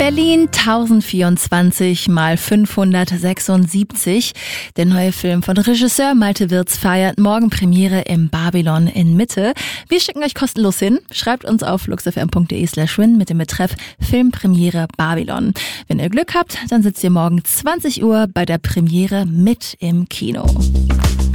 Berlin 1024 mal 576. Der neue Film von Regisseur Malte Wirz feiert morgen Premiere im Babylon in Mitte. Wir schicken euch kostenlos hin. Schreibt uns auf luxfm.de/win mit dem Betreff Filmpremiere Babylon. Wenn ihr Glück habt, dann sitzt ihr morgen 20 Uhr bei der Premiere mit im Kino.